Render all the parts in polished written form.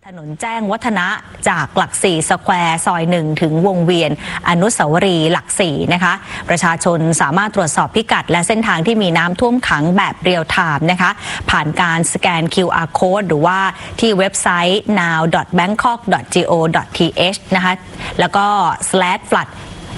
ถนนแจ้งวัฒนะจากหลัก4สแควร์ซอย1ถึงวงเวียนอนุสาวรีย์หลัก4นะคะประชาชนสามารถตรวจสอบพิกัดและเส้นทางที่มีน้ำท่วมขังแบบเรียลไทม์นะคะผ่านการสแกน QR code หรือว่าที่เว็บไซต์ now.bangkok.go.th นะคะแล้วก็ /flood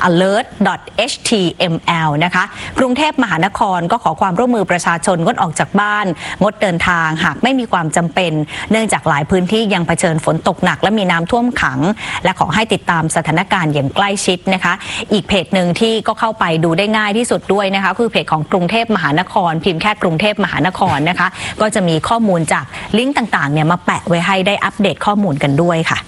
alert.html นะคะกรุงเทพมหานครก็ขอความร่วมมือประชาชนงดออกจากบ้านงดเดินทางหากไม่มีความจำเป็นเนื่องจากหลายพื้นที่ยังเผชิญฝนตกหนักและมีน้ำท่วมขังและขอให้ติดตามสถานการณ์อย่างใกล้ชิดนะคะอีกเพจหนึ่งที่ก็เข้าไปดูได้ง่ายที่สุดด้วยนะคะคือเพจของกรุงเทพมหานครพิมพ์แค่กรุงเทพมหานครนะคะก็จะมีข้อมูลจากลิงก์ต่างๆเนี่ยมาแปะไว้ให้ได้อัปเดตข้อมูลกันด้วยค่ะ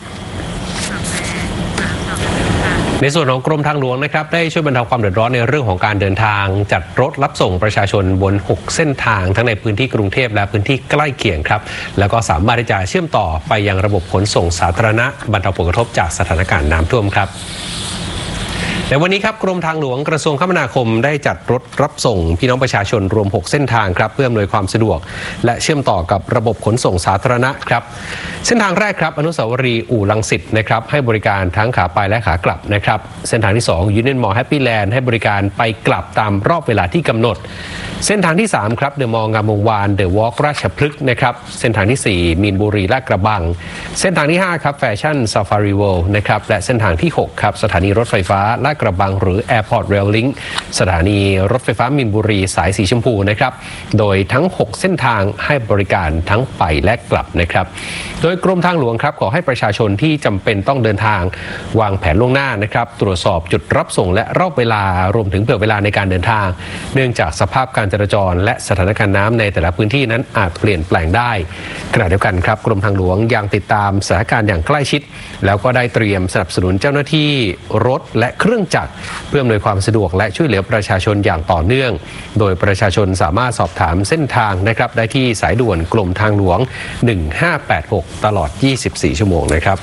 ในส่วนของกรมทางหลวงนะครับได้ช่วยบรรเทาความเดือดร้อนในเรื่องของการเดินทางจัดรถรับส่งประชาชนบน6เส้นทางทั้งในพื้นที่กรุงเทพและพื้นที่ใกล้เคียงครับแล้วก็สามารถที่จะเชื่อมต่อไปยังระบบขนส่งสาธารณะบรรเทาผลกระทบจากสถานการณ์น้ำท่วมครับในวันนี้ครับกรมทางหลวงกระทรวงคมนาคมได้จัดรถรับส่งพี่น้องประชาชนรวม6เส้นทางครับเพื่ออำนวยความสะดวกและเชื่อมต่อกับระบบขนส่งสาธารณะครับเส้นทางแรกครับอนุสาวรีย์อู่รังสิตนะครับให้บริการทั้งขาไปและขากลับนะครับเส้นทางที่2ยูเนียนมอลล์แฮปปี้แลนด์ให้บริการไปกลับตามรอบเวลาที่กำหนดเส้นทางที่3ครับเดอะมอลล์งามวงวานเดอะวอล์กราชพฤกษ์นะครับเส้นทางที่4มีนบุรีลาดกระบังเส้นทางที่5ครับแฟชั่นซาฟารีเวิลด์นะครับและเส้นทางที่6ครับสถานีรถไฟฟ้าลาดกระบังหรือ Airport Rail Link สถานีรถไฟฟ้ามีนบุรีสายสีชมพูนะครับโดยทั้ง6เส้นทางให้บริการทั้งไปและกลับนะครับโดยกรมทางหลวงครับขอให้ประชาชนที่จำเป็นต้องเดินทางวางแผนล่วงหน้านะครับตรวจสอบจุดรับส่งและรอบเวลารวมถึงเผื่อเวลาในการเดินทางเนื่องจากสภาพการจราจรและสถานการณ์น้ำในแต่ละพื้นที่นั้นอาจเปลี่ยนแปลงได้ขณะเดียวกันครับกรมทางหลวงยังติดตามสถานการณ์อย่างใกล้ชิดแล้วก็ได้เตรียมสนับสนุนเจ้าหน้าที่รถและเครื่องจักรเพื่ออำนวยความสะดวกและช่วยเหลือประชาชนอย่างต่อเนื่องโดยประชาชนสามารถสอบถามเส้นทางนะครับได้ที่สายด่วนกรมทางหลวง1586ตลอด24ชั่วโมงนะครับ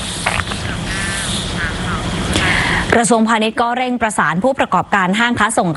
กระทรวงพาณิชย์ก็เร่งประสานผู้ประกอบการห้างค้าส่ง